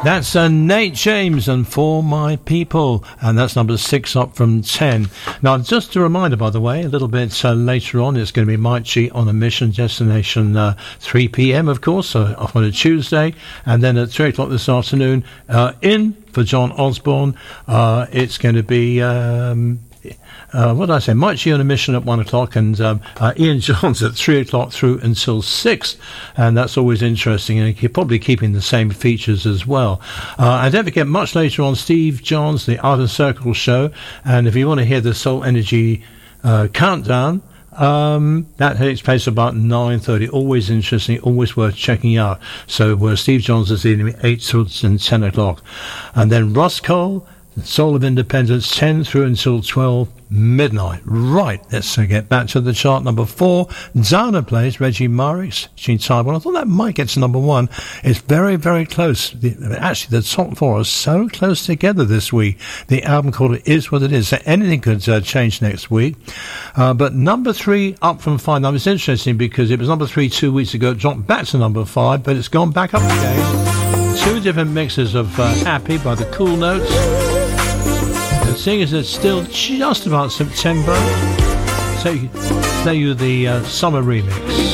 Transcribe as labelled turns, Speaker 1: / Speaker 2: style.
Speaker 1: That's Nate James and For My People, and that's number 6 up from 10. Now, just a reminder, by the way, a little bit later on, it's going to be Mike G on a mission, destination 3 p.m., of course, off on a Tuesday, and then at 3 o'clock this afternoon, in for John Osborne, it's going to be... what did I say? Mike G on a mission at 1 o'clock and Ian Johns at 3 o'clock through until 6. And that's always interesting. And you're probably keeping the same features as well. And don't forget, much later on, Steve Johns, the Art and Circle show. And if you want to hear the Soul Energy countdown, that takes place about 9:30. Always interesting, always worth checking out. So Steve Johns is leading 8 till 10 o'clock. And then Ross Cole, Soul of Independence, 10 through until 12 midnight. Right, let's get back to the chart. Number 4, Dana plays Reggie Marix, Gene Taiwan. I thought that might get to number 1. It's very, very close. Actually, the top 4 are so close together this week. The album called It Is What It Is. So anything could change next week. But number 3 up from 5. Now, it's interesting because it was number 3 2 weeks ago. It dropped back to number 5, but it's gone back up again. 2 different mixes of Happy by the Cool Notes. Seeing as it's still just about September, play you the summer remix.